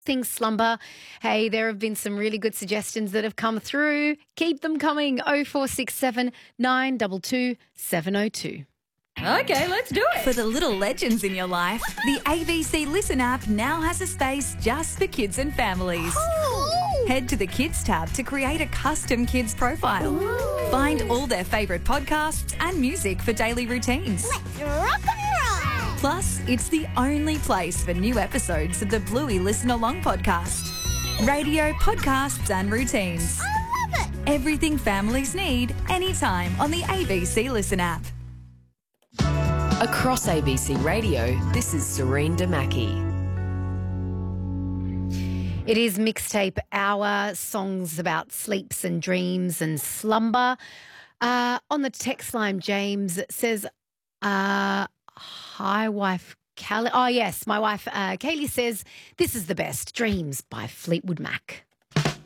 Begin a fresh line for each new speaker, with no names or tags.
Sing slumber. Hey, there have been some really good suggestions that have come through. Keep them coming. 0467 922 702.
Okay, let's do it.
For the little legends in your life, the ABC Listen app now has a space just for kids and families. Head to the Kids tab to create a custom kids profile. Find all their favourite podcasts and music for daily routines.
Let's rock and roll!
Plus, it's the only place for new episodes of the Bluey Listen Along podcast. Radio, podcasts and routines.
I love it!
Everything families need, anytime on the ABC Listen app.
Across ABC Radio, this is Serene Damaki.
It is mixtape hour, songs about sleeps and dreams and slumber. On the text line, James says, hi, wife Callie. Oh, yes, my wife Kaylee says, this is the best, Dreams by Fleetwood Mac.